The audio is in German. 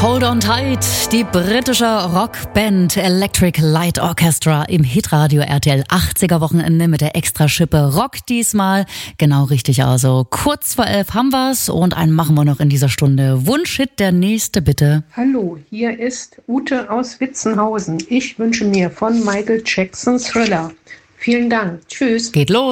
Hold on tight, die britische Rockband Electric Light Orchestra im Hitradio RTL 80er Wochenende mit der Extraschippe Rock diesmal. Genau richtig, also kurz vor 11 haben wir's und einen machen wir noch in dieser Stunde. Wunschhit, der nächste bitte. Hallo, hier ist Ute aus Witzenhausen. Ich wünsche mir von Michael Jackson Thriller. Vielen Dank. Tschüss. Geht los.